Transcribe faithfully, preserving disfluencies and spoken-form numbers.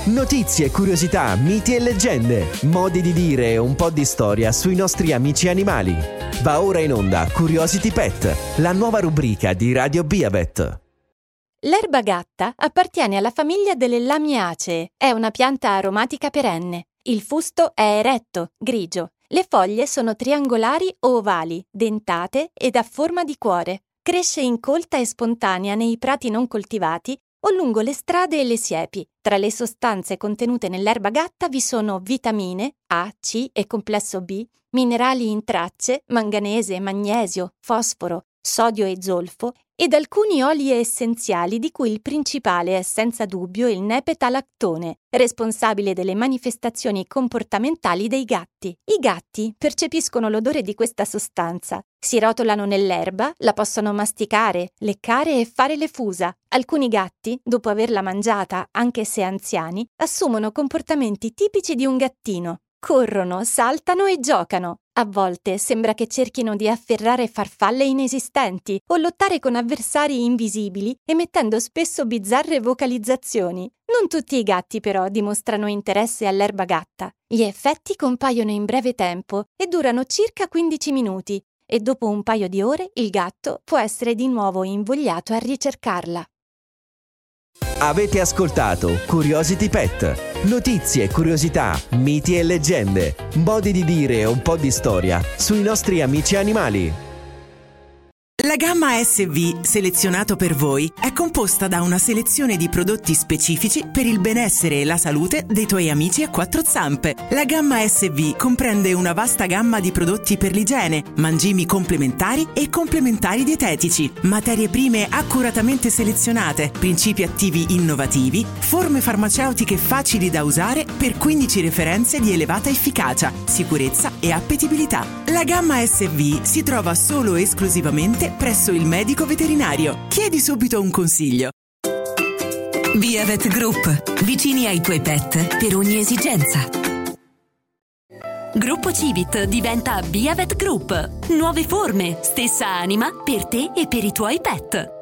Notizie, curiosità, miti e leggende, modi di dire e un po' di storia sui nostri amici animali. Va ora in onda Curiosity Pet, la nuova rubrica di Radio Beavet. L'erba gatta appartiene alla famiglia delle Lamiaceae. È una pianta aromatica perenne. Il fusto è eretto, grigio. Le foglie sono triangolari o ovali, dentate ed a forma di cuore. Cresce incolta e spontanea nei prati non coltivati o lungo le strade e le siepi. Tra le sostanze contenute nell'erba gatta vi sono vitamine A, C e complesso B, minerali in tracce, manganese, magnesio, fosforo, sodio e zolfo ed alcuni oli essenziali di cui il principale è senza dubbio il nepetalactone, responsabile delle manifestazioni comportamentali dei gatti. I gatti percepiscono l'odore di questa sostanza, si rotolano nell'erba, la possono masticare, leccare e fare le fusa. Alcuni gatti, dopo averla mangiata, anche se anziani, assumono comportamenti tipici di un gattino. Corrono, saltano e giocano. A volte sembra che cerchino di afferrare farfalle inesistenti o lottare con avversari invisibili, emettendo spesso bizzarre vocalizzazioni. Non tutti i gatti però dimostrano interesse all'erba gatta. Gli effetti compaiono in breve tempo e durano circa quindici minuti e dopo un paio di ore il gatto può essere di nuovo invogliato a ricercarla. Avete ascoltato Curiosity Pet. Notizie, curiosità, miti e leggende, modi di dire e un po' di storia sui nostri amici animali. La gamma S V, selezionato per voi, è composta da una selezione di prodotti specifici per il benessere e la salute dei tuoi amici a quattro zampe. La gamma S V comprende una vasta gamma di prodotti per l'igiene, mangimi complementari e complementari dietetici, materie prime accuratamente selezionate, principi attivi innovativi, forme farmaceutiche facili da usare per quindici referenze di elevata efficacia, sicurezza e appetibilità. La gamma S V si trova solo e esclusivamente presso il medico veterinario. Chiedi subito un consiglio. Beavet Group, vicini ai tuoi pet per ogni esigenza. Gruppo Civit diventa Beavet Group. Nuove forme, stessa anima per te e per i tuoi pet.